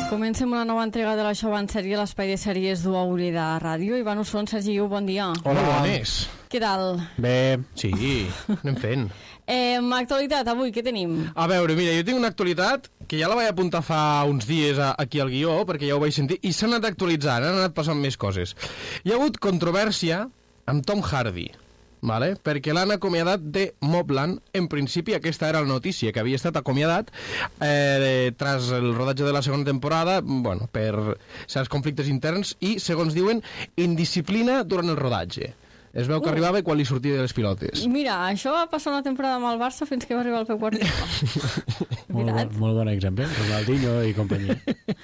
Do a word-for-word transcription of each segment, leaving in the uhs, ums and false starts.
Comencem una nova entrega de la Show en sèrie, l'espai de sèries d'U A U de Ràdio. Ivan Usón, Sergi Iu, bon dia. Hola, bones. Què tal? Bé, sí, anem fent. Eh, actualitat, avui, què tenim? A veure, mira, jo tinc una actualitat que ja la vaig apuntar fa uns dies a, aquí al guió, perquè ja ho vaig sentir, i s'ha anat actualitzant, han anat passant més coses. Hi ha hagut controvèrsia amb Tom Hardy, vale? Perquè l'han acomiadat de Mobland. En principi aquesta era la notícia, que havia estat acomiadat eh, tras el rodatge de la segona temporada, bueno, per certs conflictes interns i, segons diuen, indisciplina durant el rodatge. Es veu que uh. arribava quan li sortia de les pilotes. Mira, això va passar una temporada amb el Barça fins que va arribar el Pep Guardiola. molt, bon, molt bon exemple, Ronaldinho i companyia.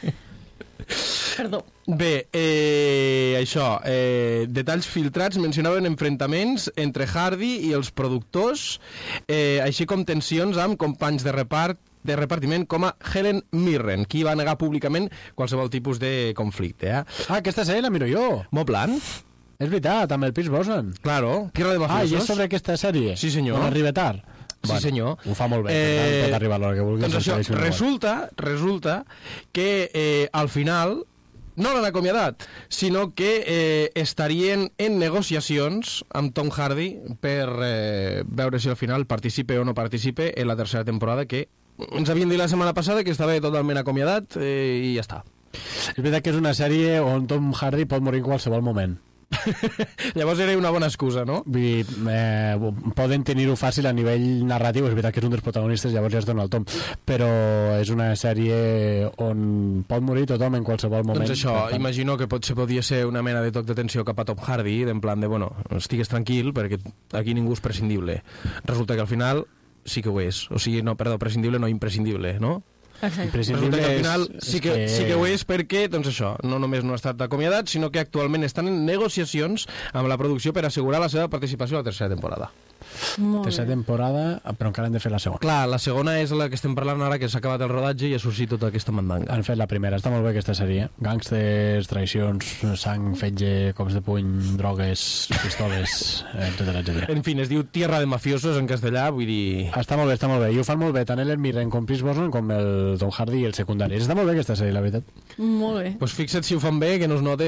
Perdó. Bé, eh, això, eh, detalls filtrats mencionaven enfrontaments entre Hardy i els productors, eh, així com tensions amb companys de repart de repartiment com a Helen Mirren, qui va negar públicament qualsevol tipus de conflicte. Eh? Ah, aquesta sèrie la miro jo. Mobland? És veritat, amb el Pierce Brosnan. Claro, Tierra de Mafiosos. Ah, i és sobre aquesta sèrie? Sí, senyor. On arriba tard? Sí, bueno, senyor. Ho fa molt bé, eh, per tant, pot arribar a l'hora que vulguis. Doncs això, resulta, resulta que eh, al final no l'han acomiadat, sinó que eh, estarien en negociacions amb Tom Hardy per eh, veure si al final participe o no participe en la tercera temporada, que ens havien dit la setmana passada que estava totalment acomiadat eh, i ja està. És veritat que és una sèrie on Tom Hardy pot morir en qualsevol moment. Llavors era una bona excusa, no? Vull dir, eh, poden tenir-ho fàcil a nivell narratiu, és veritat que és un dels protagonistes, llavors ja es dona el tom, però és una sèrie on pot morir tothom en qualsevol moment. Doncs això, imagino que potser podia ser una mena de toc d'atenció cap a Tom Hardy, en plan de, bueno, estigues tranquil, perquè aquí ningú és prescindible. Resulta que al final sí que ho és, o sigui, no, perdó, prescindible no imprescindible, no? Resulta que al final sí que, que... sí que ho és perquè, doncs això, no només no ha estat acomiadat, sinó que actualment estan en negociacions amb la producció per assegurar la seva participació a la tercera temporada. Tercera temporada, però encara hem de fer la segona. Clar, la segona és la que estem parlant ara, que s'ha acabat el rodatge i ha sorgit tota aquesta mandanga. Han fet la primera, està molt bé aquesta sèrie. Gàngsters, traicions, sang, fetge, cops de puny, drogues, pistoles, etcètera, etcètera. En fi, es diu Tierra de Mafiosos en castellà, vull dir... Està molt bé, està molt bé. I ho fan molt bé, tant Helen Mirren com Pierce Brosnan com el Tom Hardy i el secundari. Està molt bé aquesta sèrie, la veritat. Molt bé. Doncs pues fixa't si ho fan bé, que no es note...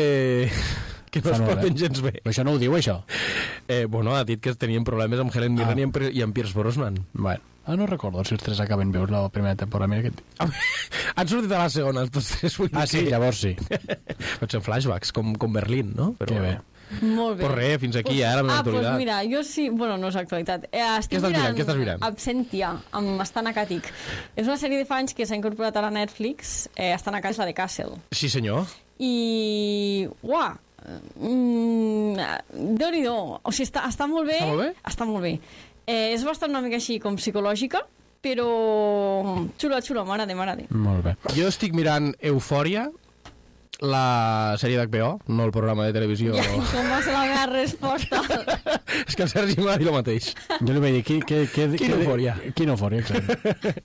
que no es porten gens bé. Però això no ho diu, això? Eh, bueno, ha dit que tenien problemes amb Helen Mirren ah. i, amb, i amb Pierce Brosnan. Bueno, ah, no recordo si els tres acaben veus la primera temporada. Mira que... Han sortit a la segona, els tots tres. Ah, sí, que... llavors sí. Pot ser flashbacks, com, com Berlín, no? Però, que bé. Molt bé. Pues res, fins aquí, pues, ara, la meva ah, actualitat. Ah, doncs mira, jo sí... Bueno, no és actualitat. Eh, estic què estàs mirant, mirant? Què estàs mirant? Absentia, amb Stana Katic. És una sèrie de fa anys que s'ha incorporat a la Netflix. Eh, Stana Katic és la de Castle. Sí, senyor. I... Uah! Mm, Déu-n'hi-do. O sigui, està, està molt bé. Està molt bé? Està molt bé. Eh, és bastant una mica així com psicològica, però xula, xula, m'agrada, m'agrada. Molt bé. Jo estic mirant Eufòria, la sèrie d'H B O, no el programa de televisió. Ja, com va ser la meva resposta? És que el Sergi m'ha dit el mateix. Jo li vaig dir, qui, qui, qui, quina eufòria. Quina eufòria, exacte.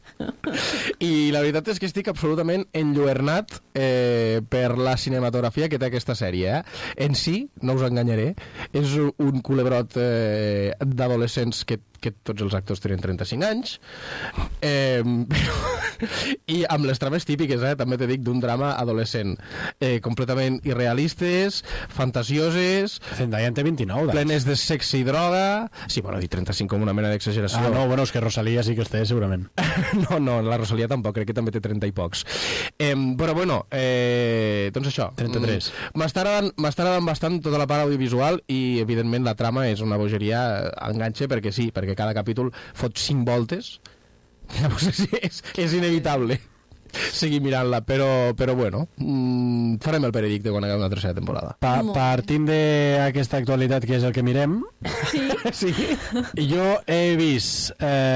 I la veritat és que estic absolutament enlluernat eh, per la cinematografia que té aquesta sèrie. Eh? En si, no us enganyaré, és un culebrot eh, d'adolescents que que tots els actors tenen trenta-cinc anys, eh, però, i amb les trames típiques, eh, també te dic, d'un drama adolescent, eh, completament irrealistes, fantasioses, Zendaya en té vint-i-nou, doncs. Plenes de sexe i droga. Sí, bueno, dir trenta-cinc com una mena d'exageració. Ah, no, bueno, és que Rosalía sí que els té, segurament. no, no, la Rosalía tampoc, crec que també té trenta i pocs. Eh, però bueno, eh, doncs això. trenta-tres. M'està agradant, m'està agradant bastant tota la part audiovisual i, evidentment, la trama és una bogeria, enganxa, perquè sí, perquè que cada capítol fot cinc voltes. Llavors és, és, és inevitable seguir mirant-la, però, però bueno, mmm, farem el veredicte quan acabem la tercera temporada. Pa partint d'aquesta actualitat, que és el que mirem, sí. sí. Jo he vist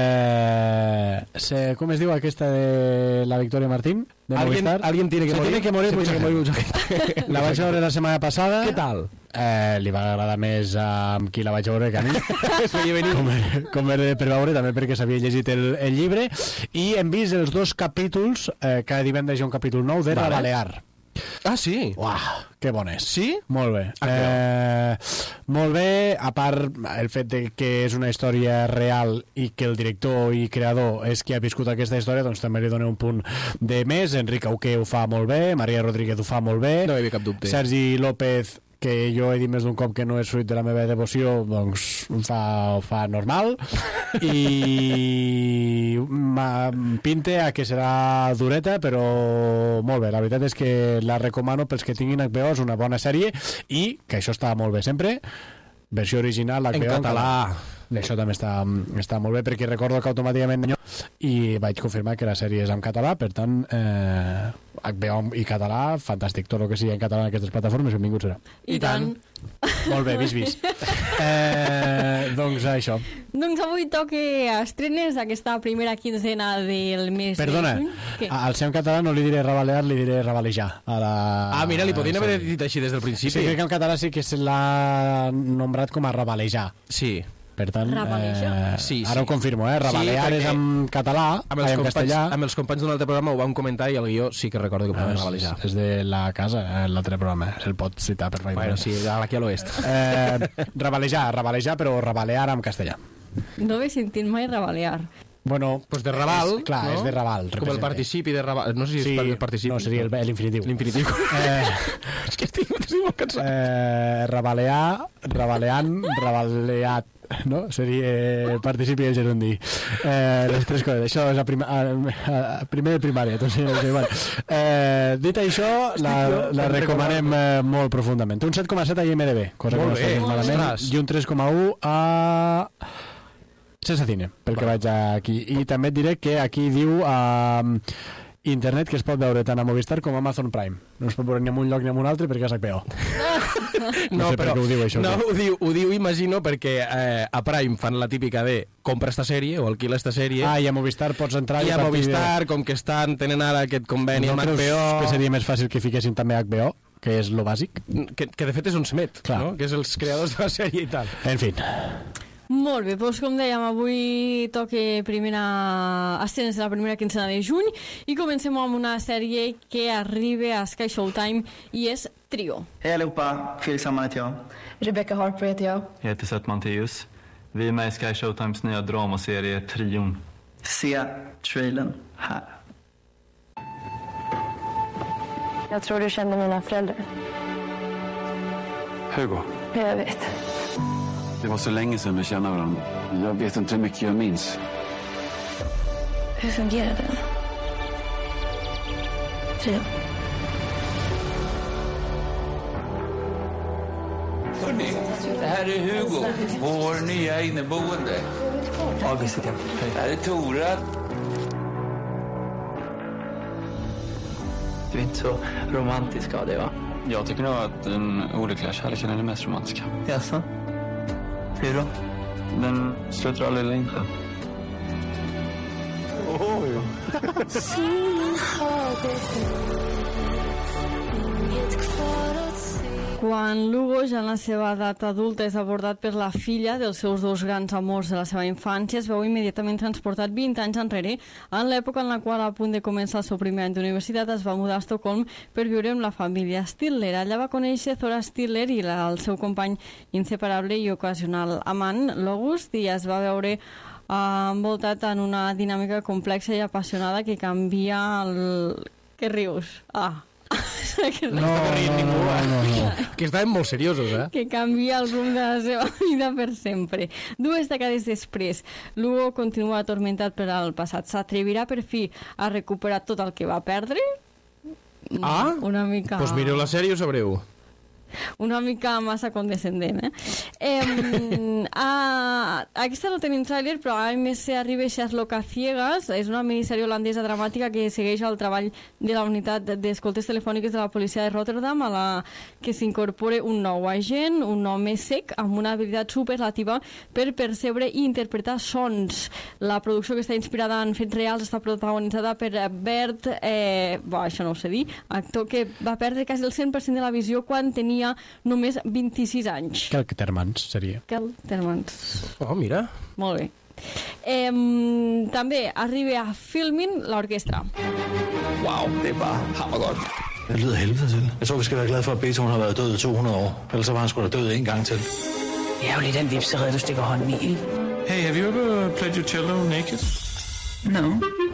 eh, se, com es diu aquesta de la Victoria Martín de alguien, alguien tiene que se morir, tiene que morir, se tiene que morir mucha gente. La vaig veure la setmana passada. Què tal? Eh, li va agradar més amb qui la vaig veure que a mi. com, com era per veure, també perquè s'havia llegit el, el llibre, i hem vist els dos capítols, eh, cada divendres hi ha un capítol nou de La vale. Balear. Ah, sí? Uah, que bon és. Sí? Molt bé. Eh, molt bé, a part el fet de que és una història real i que el director i creador és qui ha viscut aquesta història, doncs també li dona un punt de més. Enric Auqué ho fa molt bé, Maria Rodríguez ho fa molt bé. No hi havia cap dubte. Sergi López, que jo he dit més d'un cop que no és fruit de la meva devoció, doncs ho fa, ho fa normal. I pinte a que serà dureta, però molt bé. La veritat és que la recomano pels que tinguin H B O, és una bona sèrie, i que això està molt bé sempre. Versió original H B O en català. Això també està, està molt bé, perquè recordo que automàticament i vaig confirmar que la sèrie és en català, per tant eh, H B O i català, fantàstic. Tot el que sigui en català en aquestes plataformes, benvingut serà. I, I tant. tant. Molt bé, vist, vist. Eh, doncs això. Doncs avui toca estrenes d'aquesta primera quinzena del mes Perdona, de juny. al seu en català no li diré rabalear, li diré rabalejar. A la... Ah, mira, li podien haver dit així des del principi. Sí, crec que en català sí que se l'ha nombrat com a rabalejar. Sí. Per tant, Rabalejar. eh, Sí, sí. ara ho confirmo, eh? Rabalear Sí, és en català, amb els, en companys, castellà. amb els companys d'un altre programa ho vam comentar i el guió sí que recordo que Ah, podem és, rabalejar. és de la casa, eh, l'altre programa. Se'l pot citar perfectament. Bueno, sí, aquí a l'oest. Eh, rabalejar, rabalejar, però rabalear en castellà. No he sentit mai rabalear. Bueno, Pues de Raval, és, clar, no? és de Raval. Com el participi de Raval. No sé si Sí, és el participi. no, seria el- l'infinitiu. L'infinitiu. Eh, És que estic, estic molt cansat. eh, rabalear, rabaleant, rabaleat, no? Seria participi del gerundi. Eh, les tres coses. Això és a, prima, a, a primer de primària. Doncs, sí, sí, bueno. eh, dit això, la, la recomanem eh, molt profundament. Té un set coma set a I M D B, cosa Molt que no bé, està gens malament, ostres. i un tres coma u a Sense Cine, pel que vaig aquí. I també et diré que aquí diu a internet que es pot veure tant a Movistar com a Amazon Prime. No es pot veure ni en un lloc ni en un altre perquè és H B O. No sé per què ho diu, això, No, sí. ho diu, ho diu, imagino, perquè eh, a Prime fan la típica de compra esta sèrie o alquila esta sèrie. Ah, i a Movistar pots entrar I a partir Movistar, com que estan, tenen ara aquest conveni amb H Nosaltres, B O... que seria més fàcil que fiquessin també H B O, que és lo bàsic. Que, que de fet és on s'emet, Clar. no? Que és els creadors de la sèrie i tal. En fi. Molt bé, doncs com dèiem, avui toca primera estrenes de la primera quinzena de juny i comencem amb una sèrie que arriba a Sky Showtime i és Trio. Hej allihopa, Felix Sandman heter jag. Rebecca Harper heter jag. Jag heter Seth Manteus. Vi är med i Sky Showtimes nya dramaserie Trion. Se trailern här. Jag tror du känner mina föräldrar. Hugo, Jag vet. det var så länge sedan vi kände varandra. Jag vet inte hur mycket jag minns. Hur fungerar det? Trio. Hörrni, det här är Hugo, vår nya inneboende. August heter jag. Hej. Det här är Tora. Du är inte så romantisk av dig, va? Jag tycker nog att den olyckliga kärleken är den mest romantiska. Jaså? Hur då? Den slutar aldrig eller inte. Quan Lugo, ja en la seva edat adulta, és abordat per la filla dels seus dos grans amors de la seva infància, es veu immediatament transportat vint anys enrere, en l'època en la qual, a punt de començar el seu primer any d'universitat, es va mudar a Estocolm per viure amb la família Stiller. Allà va conèixer Zora Stiller i la, el seu company inseparable i ocasional amant, l'August, i es va veure uh, envoltat en una dinàmica complexa i apassionada que canvia el... Què rius? Ah... que No, no, no, no, no. Que estaven molt seriosos, eh? que canvia el rumb de la seva vida per sempre. Dues dècades després, Lugo continua atormentat per al passat. S'atrevirà per fi a recuperar tot el que va perdre? Ah? Una mica... Doncs pues mireu la sèrie i ho sabreu. Una mica massa condescendent, eh? eh a, aquesta no tenim tràiler, però a més se arriba Sherlock a ciegas. És una minissèrie holandesa dramàtica que segueix el treball de la unitat d'escoltes telefòniques de la policia de Rotterdam, a la que s'incorpora un nou agent, un home sec, amb una habilitat superlativa per percebre i interpretar sons. La producció, que està inspirada en fets reals, està protagonitzada per Bert, eh, bo, això no ho sé dir, actor que va perdre quasi el cent per cent de la visió quan tenia només vint-i-sis anys. Keltermans seria. Keltermans. Oh, mira. Molt bé. Eh, també arriba a Filmin l'orquestra. Wow, det är bara hammargott. Det lyder helvede til. Jeg tror, vi skal være glade for, at Beethoven har været død i to hundrede år. Ellers var han sgu da død en gang til. Det er jo lidt en vipserede, du stikker hånden i. Hey, have you ever played your cello naked? No.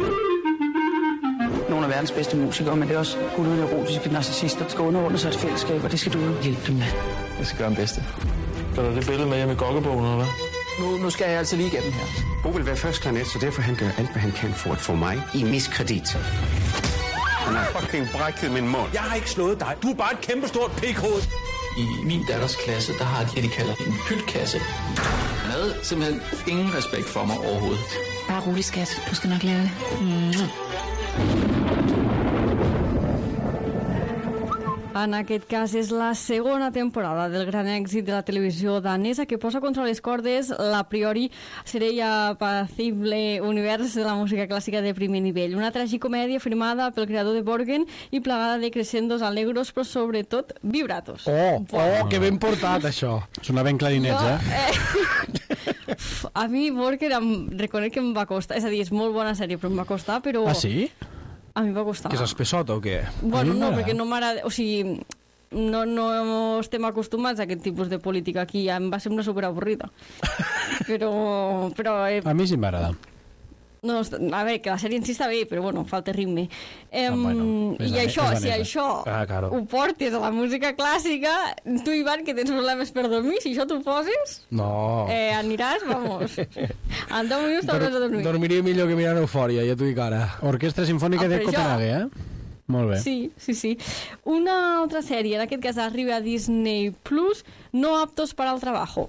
Nogle af verdens bedste musikere, men det er også guldet erotiske narcissister, der skal underordne sig et fællesskab, og det skal du hjælpe dem med. Jeg skal gøre min bedste. Gør du det billede med hjemme i gokkebogen, eller hvad? Nu, nu skal jeg altså lige igennem her. Bo vil være først klanet, så derfor han gør alt, hvad han kan for at få mig i miskredit. Han har fucking brækket min mund. Jeg har ikke slået dig. Du er bare et kæmpestort pikhoved. I min datters klasse, der har de det, de kalder en pytkasse. Han havde simpelthen ingen respekt for mig overhovedet. Bare rolig, skat. Du skal nok lære det. Mm. En aquest cas és la segona temporada del gran èxit de la televisió danesa que posa contra les cordes l'a priori seria apacible univers de la música clàssica de primer nivell. Una tragicomèdia firmada pel creador de Borgen i plagada de crescendos alegros, però sobretot vibratos. Oh, oh, que ben portat, això. Sona ben clarinets, Jo, eh? eh? A mi Borgen em reconec que em va costar, és a dir, és molt bona sèrie, però em va costar, però... Ah, sí? A mi em va costar. Que és espessota o què? Bueno, no, perquè no m'agrada... O sigui, no, no estem acostumats a aquest tipus de política aquí. Em va semblar superavorrida. Però... però eh, A mi sí m'agrada. no, a veure, que la sèrie en si està bé, però bueno, falta ritme. Eh, Ah, bueno, és I la- això, és la si neta. això Ah, claro. ho portes a la música clàssica, tu, Ivan, que tens problemes per dormir, si això t'ho poses, No. eh, aniràs, vamos, en deu minuts t'hauràs de dormir. Dormiria millor que mirant Eufòria, ja t'ho dic ara. Orquestra Sinfònica Ah, de però jo- Copenhague, eh? Molt bé. Sí, sí, sí. Una altra sèrie, en aquest cas arriba a Disney Plus, No aptos para el trabajo.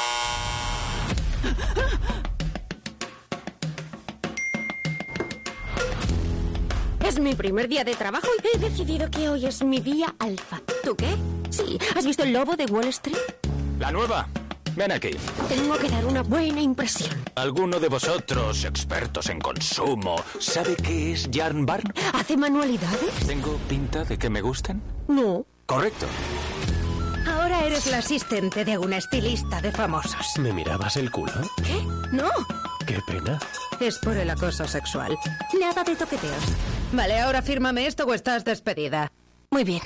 Es mi primer día de trabajo y he decidido que hoy es mi día alfa. ¿Tú qué? Sí. ¿Has visto El lobo de Wall Street? La nueva. Ven aquí. Tengo que dar una buena impresión. ¿Alguno de vosotros, expertos en consumo, sabe qué es Yarn Barn? ¿Hace manualidades? ¿Tengo pinta de que me gusten? No. Correcto. Ahora eres la asistente de una estilista de famosos. ¿Me mirabas el culo? ¿Qué? No. Qué pena. Es por el acoso sexual. Nada de toqueteos. Vale, ahora fírmame esto o estás despedida. Muy bien.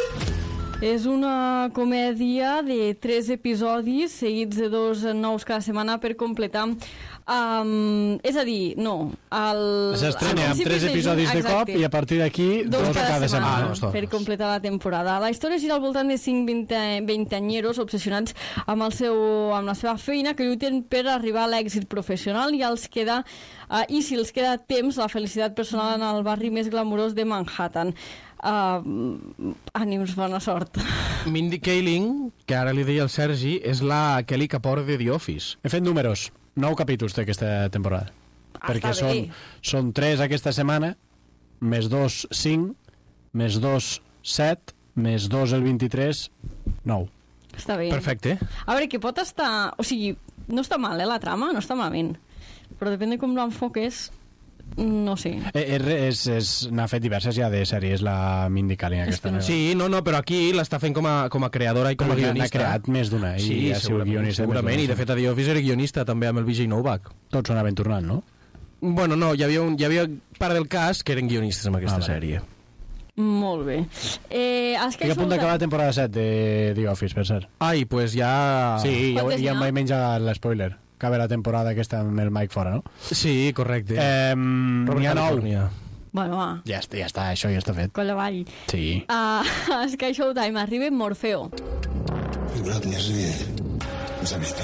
És una comèdia de tres episodis seguits de dos nous cada setmana per completar. Um, és a dir, no. El, S'estrena amb tres de episodis juny, de cop exacte. i a partir d'aquí dos, Dos cada setmana. setmana, setmana. per completar la temporada. La història gira al voltant de cinc vinteanyeros obsessionats amb, el seu, amb la seva feina que lluiten per arribar a l'èxit professional i, els queda, uh, i si els queda temps, la felicitat personal en el barri més glamurós de Manhattan. Uh, ànims, bona sort. Mindy Kaling, que ara li deia el Sergi, és la Kelly Kapoor de The Office. He fet números. Nou capítols té aquesta temporada. Ah, perquè està bé. són, són tres aquesta setmana, més dos, cinc, més dos, set, més dos, el vint-i-tres, nou. Està bé. Perfecte. A veure, que pot estar... O sigui, no està mal, eh, la trama, no està malament. Però depèn de com l'enfoques, no sé. Eh, és, és, és, n'ha fet diverses ja de sèries, la Mindy Kaling aquesta. No. Sí, no, no, però aquí l'està fent com a, com a creadora i com a Però n'ha- guionista. n'ha creat més d'una, i sí, ha sigut segurament, guionista més segurament, d'una, i de sí. fet a The Office era guionista també amb el Vijay Novak. Tots anaven tornant, no? Bueno, no, hi havia, un, hi havia part del cas que eren guionistes amb aquesta Ah, vale. sèrie. Molt bé. Eh, has Estic a punt d'acabar la temporada set de The Office, per cert. Ai, pues ja... Sí, ja, Quantes ja n'hi em ha? vaig menjar l'espoiler. Acaba la temporada aquesta amb el Mike fora, no? Sí, correcte. Eh, N'hi ha nou. Bueno, va, Ja està, ja està, això ja està fet. colla avall. Sí. A uh, Sky Showtime arriba Morfeo. Mój brat nie żyje. Zabity.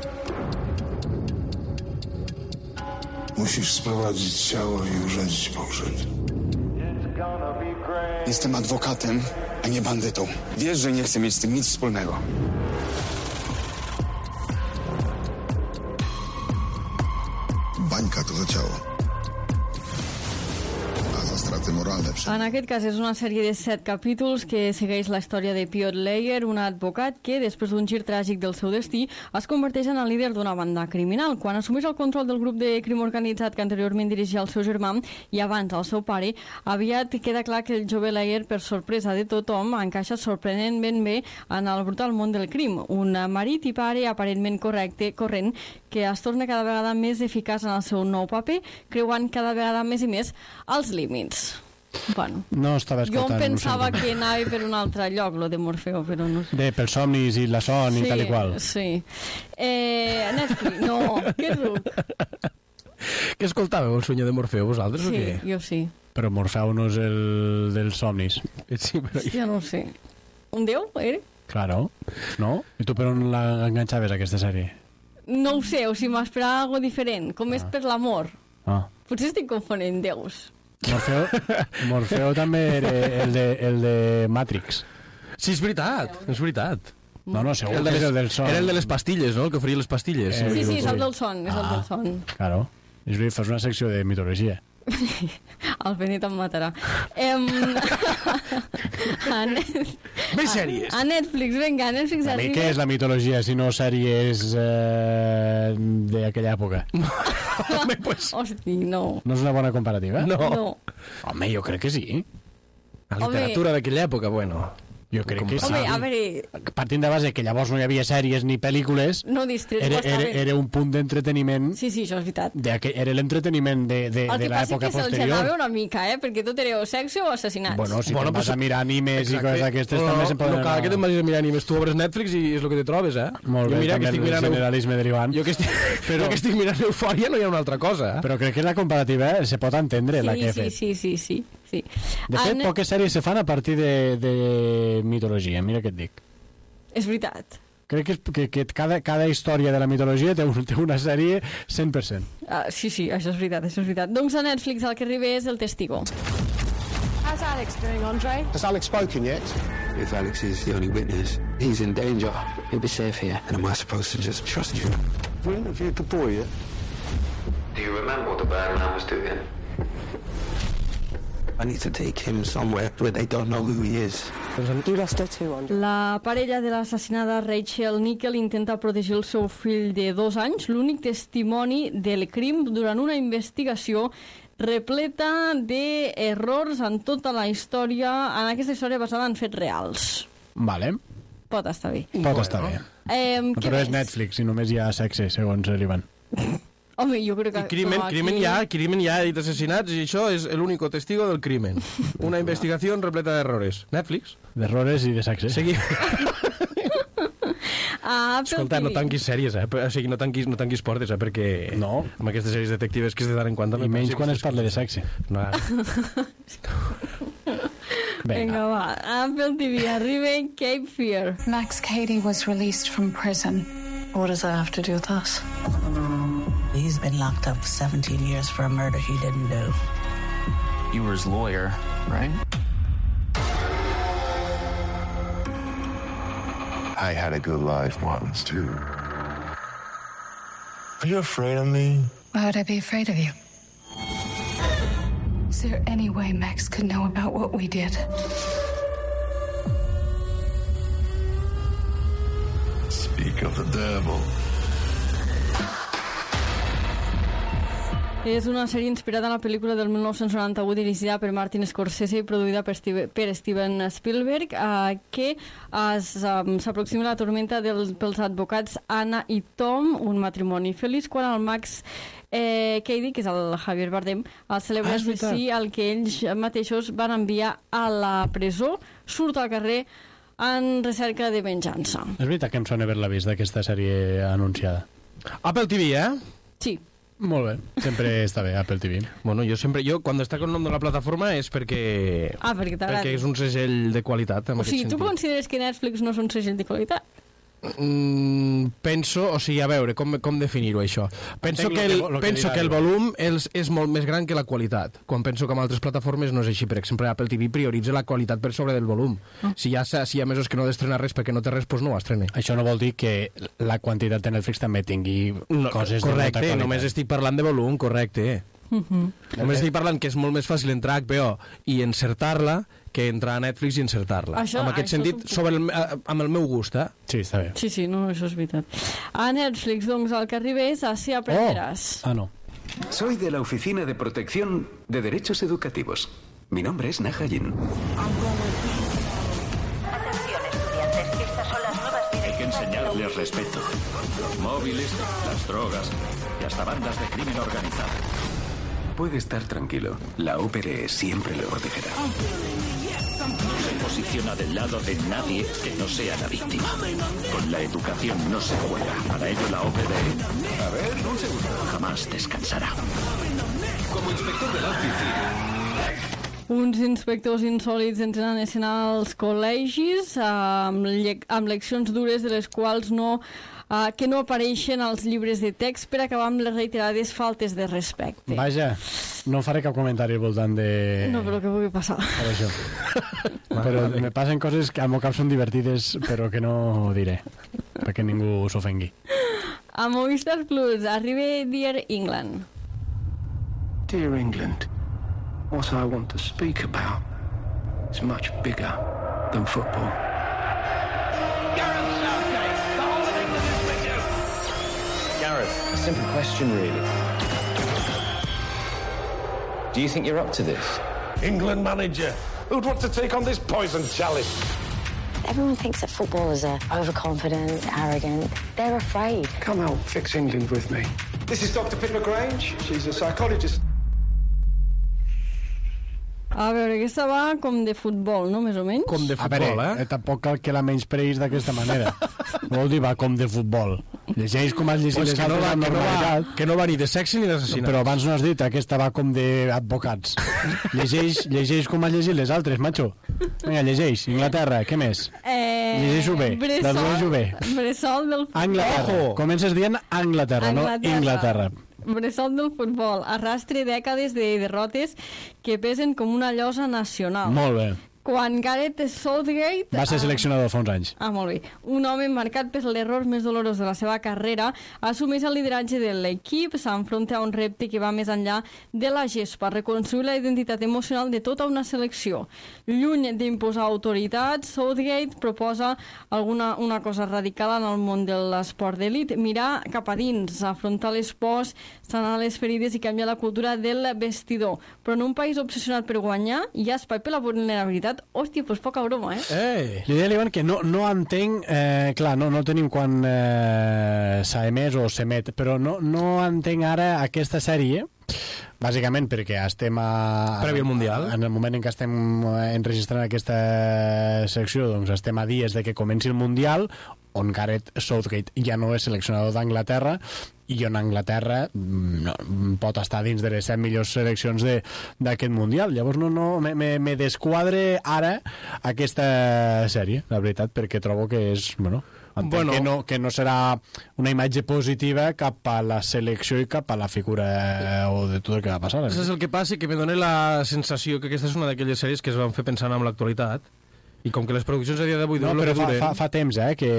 Musisz sprowadzić ciało i urządzić pogrzeb. Jestem adwokatem, a nie bandytą. Wiesz, że nie chcę mieć z tym nic wspólnego. Bańka to za ciało. A za straty moralne przy... En aquest cas és una sèrie de set capítols que segueix la història de Piotr Leyer, un advocat que, després d'un gir tràgic del seu destí, es converteix en el líder d'una banda criminal. Quan assumeix el control del grup de crim organitzat que anteriorment dirigia el seu germà i abans el seu pare, aviat queda clar que el jove Leyer, per sorpresa de tothom, encaixa sorprenentment bé en el brutal món del crim. Un marit i pare aparentment correcte, corrent, que es torna cada vegada més eficaç en el seu nou paper, creuant cada vegada més i més els límits. Bueno, no estava jo escoltant. em pensava que anava per un altre lloc, lo de Morfeo, però no sé. De, pels somnis i la son sí, i tal i qual. Sí, eh, Netflix, no, què ruc? Què escoltàveu, el sueño de Morfeo, vosaltres sí, o què? Sí, jo sí. Però Morfeu no és el dels somnis. Sí, però... Ja no ho sé. Un déu, eh? Claro, no? I tu per on l'enganxaves, aquesta sèrie? No ho sé, o sigui, m'esperava alguna diferent, com ah. és per l'amor. Ah. Potser estic confonent déus. Morfeo, Morfeo també era el de, el de Matrix. Sí, és veritat, és veritat. No, no, segur el que les, és el del son. Era el de les pastilles, no? El que oferia les pastilles. Sí, sí, sí, és el del son, és ah, el del son. Claro, és veritat, fas una secció de mitologia. El Benet em matarà. Em... Net... Més sèries. A, a Netflix, vinga, a Netflix a arriba... mi què és la mitologia si no sèries eh, d'aquella època? Home, pues... Hosti, no. No és una bona comparativa? No. no. Home, jo crec que sí. La literatura d'aquella època, bueno... Jo crec que sí. Home, a veure... Partint de base que llavors no hi havia sèries ni pel·lícules, no distrets, era, era, era un punt d'entreteniment. Sí, sí, això és veritat. De, era l'entreteniment de, de, de l'època posterior. El que passa que se'l gelava una mica, eh? Perquè tot era o sexe o assassinats. Bueno, si bueno, te'n vas a mirar animes exacte. I coses d'aquestes no, també se'n poden... No cal que te'n vagis a mirar animes, tu obres Netflix i és el que te trobes, eh? Molt bé, mira, també que el mirant generalisme derivant. Jo que estic, però... que estic mirant Eufòria no hi ha una altra cosa, eh? Però crec que la comparativa eh, se pot entendre, sí, la que he sí, fet. Sí, sí, sí, sí. De fet, An... poques sèries se fan a partir de, de mitologia, mira què et dic. És veritat. Crec que, que, que cada, cada història de la mitologia té, un, té una sèrie cent per cent. Uh, sí, sí, això és veritat, això és veritat. Doncs a Netflix el que arriba és El Testigo. How's Alex doing, Andre? Has Alex spoken yet? If Alex is the only witness, he's in danger. He'll be safe here. And am I supposed to just trust you? Have you interviewed the boy yet? Do you remember what the bad man was doing? I need to take him somewhere where they don't know who he is. You lost her too, Andre. La parella de l'assassinada Rachel Nickel intenta protegir el seu fill de dos anys, l'únic testimoni del crim durant una investigació repleta d'errors en tota la història, en aquesta història basada en fets reals. Vale. Pot estar bé. Pot bueno. estar bé. Eh, no, però és Netflix i només hi ha sexe, segons l'Ivan. Home, jo crec que... I crimen, aquí... crimen hi ha, crimen hi ha dit assassinats i això és l'únic testigo del crimen. Una investigació repleta d'errors. Netflix. D'errors i de sexe. Segui... Ah, escolta, no tanquis sèries, eh? O sigui, no tanquis, no tanquis portes, eh? Perquè no. amb aquestes sèries detectives que és de tant en quant... I menys quan es parla de sexe. No. Vinga, va. Apple T V arriba Cape Fear. Max Cady was released from prison. What does that have to do with us? He's been locked up for seventeen years for a murder he didn't do. You were his lawyer, right? I had a good life once, too. Are you afraid of me? Why would I be afraid of you? Is there any way Max could know about what we did? Speak of the devil. És una sèrie inspirada en la pel·lícula del mil nou-cents noranta-u dirigida per Martin Scorsese i produïda per, Steve, per Steven Spielberg, eh, que um, s'aproxima la tormenta del, pels advocats Anna i Tom, un matrimoni feliç, quan el Max eh, Cady, que és el Javier Bardem, el celebra ah, assassí al que ells mateixos van enviar a la presó, surt al carrer en recerca de venjança. És veritat que em sona haver-la vist, d'aquesta sèrie anunciada. Apple T V, eh? Sí. Molt bé, sempre està bé Apple T V. Bueno, jo sempre, jo quan destaco el nom de la plataforma és perquè ah, perquè, perquè és un segell de qualitat. O sigui, tu consideres que Netflix no és un segell de qualitat? Mm, penso, o sigui, a veure, com, com definir-ho això? Penso, que el, que, penso que el volum és, és molt més gran que la qualitat, quan penso que amb altres plataformes no és així. Per exemple, Apple T V prioritza la qualitat per sobre del volum. Oh. Si hi ha, si hi ha mesos que no ha d'estrenar res perquè no té res, doncs no ho estrena. Això no vol dir que la quantitat de Netflix també tingui no, coses correcte, de molta qualitat. Només estic parlant de volum, correcte. Uh-huh. Només estic parlant que és molt més fàcil entrar a H B O i encertar-la que entrar a Netflix i encertar-la. Això, en aquest sentit, un... sobre el, amb el meu gust, eh? Sí, està bé. Sí, sí, no, això és veritat. A Netflix, doncs, el que arriba és Así aprenderàs. Oh. Ah, no. Soy de la Oficina de Protección de Derechos Educativos. Mi nombre es Nahayin. Atención, estudiantes, estas son las nuevas directrices. Hay que enseñarles respeto. Los móviles, las drogas y hasta bandas de crimen organizado. Puede estar tranquilo. La O P R E siempre lo protegerá. Se posiciona del lado de nadie que no sea la víctima. Con la educación no se juega. Para ello la O P R E... A ver, un segundo. Jamás descansarà. Como inspector de la oficina... Uns inspectors insòlids entren en escena als col·legis amb, amb leccions dures de les quals no, uh, que no apareixen als llibres de text per acabar amb les reiterades faltes de respecte. Vaja, no faré cap comentari al voltant de... No, però què pugui passar. Per això. Però me passen coses que al meu cap són divertides, però que no diré, perquè ningú s'ofengui. A Movistar Plus arriba Dear England. Dear England, what I want to speak about is much bigger than football. Gareth Southgate, the whole of England is with you. Gareth, a simple question really. Do you think you're up to this? England manager. Who'd want to take on this poison chalice? Everyone thinks that footballers are overconfident, arrogant. They're afraid. Come help fix England with me. This is Doctor Pippa Grange. She's a psychologist. A veure, aquesta va com de futbol, no? Més o menys? Com de futbol, veure, eh? eh? Tampoc cal que la menyspreïs d'aquesta manera. Vol dir, va com de futbol. Llegeix com has llegit Pues les que no altres va, amb que no va, normalitat. que no va ni de sexe ni d'assassinat. Però abans no has dit, aquesta va com d'advocats. Llegeix, llegeix com has llegit les altres, macho. Vinga, llegeix. Inglaterra, què més? Eh, Llegeix-ho bé. Tradueix-ho bé. Bressol del futbol. Anglaterra. Comences dient Anglaterra, no Inglaterra. Bressol del futbol. Arrastre dècades de derrotes que pesen com una llosa nacional. Molt bé. Quan Gareth Southgate... Va ser seleccionador fa uns anys. Ah, molt bé. Un home marcat per l'error més dolorós de la seva carrera assumeix el lideratge de l'equip, s'enfronta a un repte que va més enllà de la gespa, reconstruir la identitat emocional de tota una selecció. Lluny d'imposar autoritat, Southgate proposa alguna una cosa radical en el món de l'esport d'elit, mirar cap a dins, afrontar les pors, sanar les ferides i canviar la cultura del vestidor. Però en un país obsessionat per guanyar, hi ha espai per la vulnerabilitat. Hòstia, doncs poca broma, eh? Ei. Li deia l'Ivan que no, no entenc... Eh, clar, no, no tenim quan eh, s'ha emès o s'emet, però no, no entenc ara aquesta sèrie, bàsicament perquè estem a... Prèvia al Mundial. En el moment en què estem enregistrant aquesta secció, doncs estem a dies de que comenci el Mundial, on Gareth Southgate ja no és seleccionador d'Anglaterra i on Anglaterra no, pot estar dins de les set millors seleccions d'aquest Mundial. Llavors no, no, me, me, me desquadre ara aquesta sèrie, la veritat, perquè trobo que és... Bueno, bueno. Que, no, que no serà una imatge positiva cap a la selecció i cap a la figura o de tot el que va passar. Això és el que passa, que me dona la sensació que aquesta és una d'aquelles sèries que es van fer pensant en l'actualitat. I com que les produccions a dia d'avui... No, però fa, fa, fa temps, eh, que,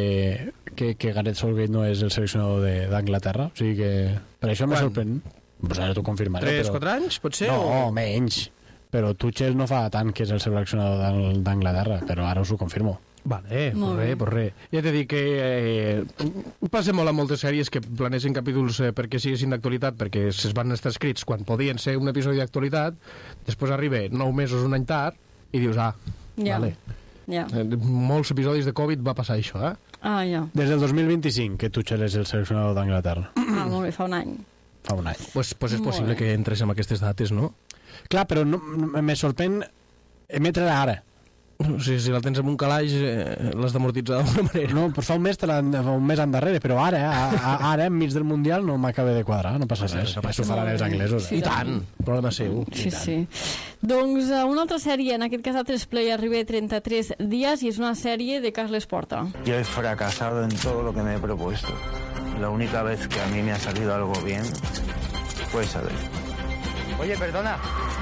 que, que Gareth Southgate no és el seleccionador d'Anglaterra. O sigui que... Per això me sorprèn. Pues ara t'ho confirmaré. tres, però... quatre anys, potser? No, o... menys. Però Tuchel no fa tant que és el seleccionador d'Anglaterra, però ara us ho confirmo. Vale, pues res, pues res. Ja t'he dit que eh, passa molt a moltes sèries que planegen capítols eh, perquè siguessin d'actualitat, perquè es van estar escrits quan podien ser un episodi d'actualitat, després arriba nou mesos, un any tard, i dius, ah, ja. Vale. Ja. Eh, molts episodis de Covid va passar això, eh? Ah, ja. Des del dos mil vint-i-cinc que Tuchel és el seleccionador d'Anglaterra. Ah, molt bé, fa un any. Fa un any. Pues, pues és Molt possible bé. que entres amb aquestes dates, no? Clar, però no, me sorprèn emetre-la ara. O sigui, si la tens en un calaix, eh, l'has d'amortitzar d'alguna manera. No, però fa un mes, te la, fa un mes endarrere, però ara, a, a, ara, enmig del Mundial, no m'acaba de quadrar, no passa res. No passa, ho faran els anglesos. Sí, Eh? I tant, problema seu. Sí, sí. Doncs uh, una altra sèrie, en aquest cas a tres Play, arriba a trenta-tres dies i és una sèrie de Carles Porta. Yo he fracasado en todo lo que me he propuesto. La única vez que a mí me ha salido algo bien fue esa vez. Oye, perdona.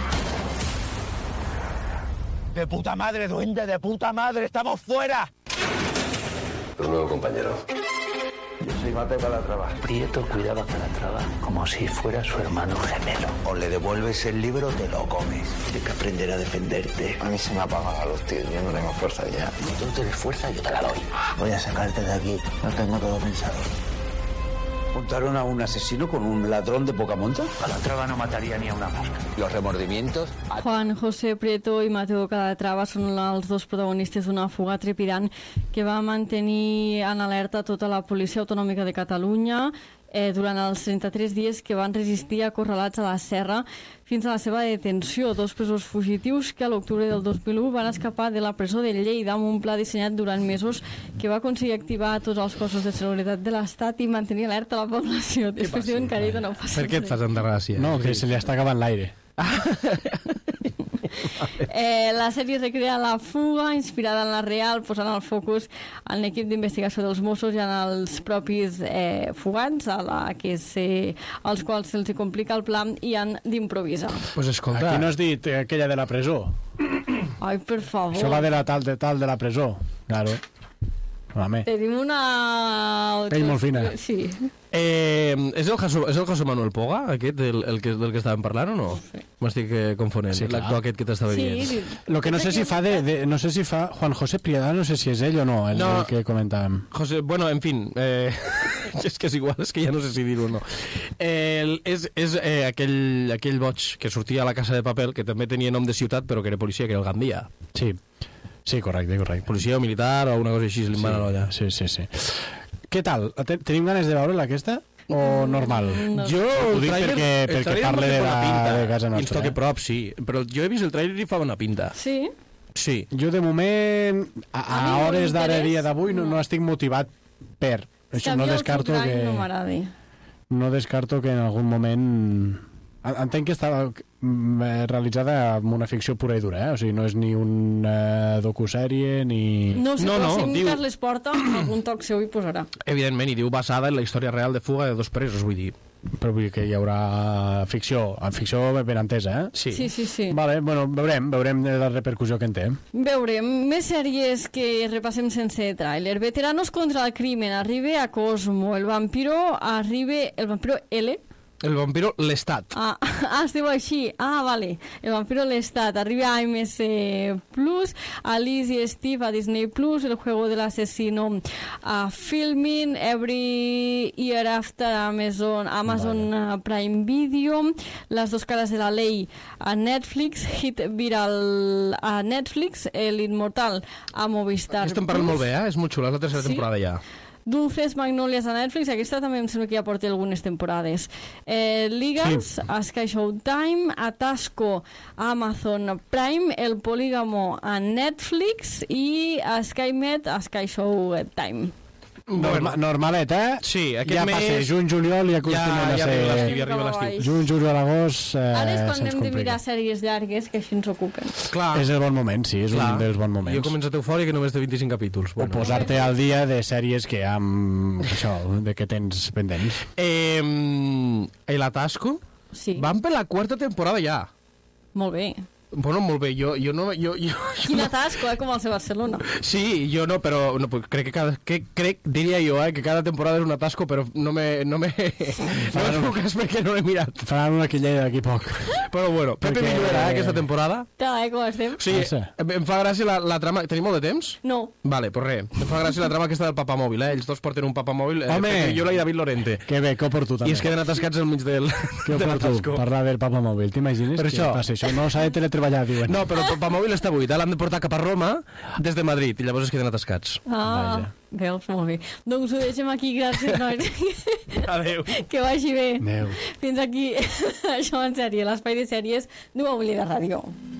De puta madre, duende, de puta madre, estamos fuera. Tu nuevo compañero. Yo soy Mate Calatrava. Prieto cuidaba a Calatrava como si fuera su hermano gemelo. O le devuelves el libro o te lo comes. Tienes que aprender a defenderte. A mí se me apagan a los tíos, yo no tengo fuerza ya. Si tú tienes fuerza, yo te la doy. Voy a sacarte de aquí, no tengo todo pensado. ¿Juntaron a un asesino con un ladrón de poca monta? Calatrava no mataría ni a una mosca. Los remordimientos... Juan José Prieto i Mateo Calatrava són els dos protagonistes d'una fuga trepidant que va mantenir en alerta tota la Policia Autonòmica de Catalunya. eh, durant els trenta-tres dies que van resistir acorralats a la serra fins a la seva detenció. Dos presos fugitius que a l'octubre del dos mil u van escapar de la presó de Lleida amb un pla dissenyat durant mesos que va aconseguir activar tots els cossos de seguretat de l'Estat i mantenir alerta a la població. Després diuen que no passa Per què et fas tanta gràcia? No, que se li està acabant l'aire. Eh, la sèrie recrea la fuga inspirada en la real, posant el focus en l'equip d'investigació dels Mossos i en els propis eh, fugants a la que se, als quals se'ls complica el pla i han d'improvisar. Pues escolta... Aquí no has dit aquella de la presó. Ai, per favor. Això va de la tal de tal de la presó. Claro. Home. Tenim una... Pell molt fina. Sí. Eh, és, el José, és el José Manuel Poga, aquest, el, el que, del que estàvem parlant, o no? Sí. M'estic eh, confonent, sí, l'actor aquest que t'estava sí, dient. Sí, Lo que no sé si fa de, de, no sé si fa Juan José Priada, no sé si és ell o no, el, no, el que comentàvem. José, bueno, en fin, eh, és que és igual, és que ja no sé si dir-ho o no. Eh, és és eh, aquell, aquell boig que sortia a la Casa de Papel, que també tenia nom de ciutat, però que era policia, que era el Gandia. Sí. Sí, correcte, correcte. Policia o militar o una cosa així, li sí, van a l'olla. Sí, sí, sí. Què tal? Tenim ganes de veure-la, aquesta? O normal? No. Jo, ho dic trailer, perquè, perquè parle de, la, de casa nostra. I ens toca eh? prop, sí. Però jo he vist el trailer i fa bona pinta. Sí? Sí. Jo, de moment, a, a, a hores d'ara dia d'avui, no, no estic motivat per. Això no descarto que... No m'agradi. No descarto que en algun moment... Entenc que està realitzada amb una ficció pura i dura, eh? O sigui, no és ni una docusèrie ni... No sé, no, no, si diu... Carles Porta algun toc seu hi posarà. Evidentment, i diu basada en la història real de fuga de dos presos, vull dir. Però vull dir que hi haurà ficció, en ficció ben entesa, eh? Sí. Sí, sí, sí. Vale, bueno, veurem, veurem la repercussió que en té. Veurem. Més sèries que repassem sense tràiler. Veteranos contra el crimen, arriba a Cosmo. El vampiro arriba... El vampiro L... El vampiro Lestat. Ah, ah, es diu així. Ah, vale. El vampiro Lestat. Arriba a A M C Plus, Alice i Steve a Disney Plus, El juego del asesino a Filmin, Every Year After a Amazon, Amazon vale. Prime Video, Las dos caras de la ley a Netflix, Hit Viral a Netflix, El Inmortal a Movistar Plus. Estem parlant molt bé, eh? És molt xula, és la tercera sí? temporada ja. Dulces Magnolias a Netflix, aquesta també em sembla que ja porta algunes temporades. Eh, Ligas sí. a Sky Showtime, Atasco a Amazon Prime, El Polígamo a Netflix i a SkyMed a Sky Showtime. Norma, normalet, eh? Sí, aquest ja mes... Ja passa juny, juliol i acostumen ja, a ja ser... Arriba l'estiu, ja arriba l'estiu. Juny, juliol, agost... Eh, Ara és quan hem de mirar sèries llargues que així ens ocupen. Clar. És el bon moment, sí, és Clar. un dels bons moments. Jo començo Eufòria que només té vint-i-cinc capítols. Bueno. O posar-te al dia de sèries que amb això, de que tens pendents. Eh, el Atasco? Sí. Van per la quarta temporada ja. Molt bé. Bueno, molt bé, jo, jo no... Jo, jo, Quin jo atasco, eh, com el de Barcelona. Sí, jo no, però no, crec que cada... Que, crec, diria jo, eh, que cada temporada és un atasco, però no me... No me no me puc cas perquè no l'he mirat. Faran una quillella d'aquí poc. Però bueno, Pepe perquè... millorarà eh, aquesta temporada. Tal, eh, com estem? Sí, em, em fa gràcia la, la trama... Tenim molt de temps? No. Vale, pues res. Em fa gràcia la trama aquesta del papamòbil, eh? Ells dos porten un papamòbil. Eh, Home! Jo i David Lorente. Que bé, que oportú també. I es queden atascats al mig del... Que oportú, parlar del papamòbil. T'imagines que això... passa això? No s'ha de teletreballar, diuen. No, però el papamòbil està buit, eh? L'han de portar cap a Roma des de Madrid i llavors es queden atascats. Ah, veus, molt bé. Doncs ho deixem aquí, gràcies, nois. Adéu. Que vagi bé. Adéu. Fins aquí, això en sèrie, l'espai de sèries d'U A U Lleida Ràdio.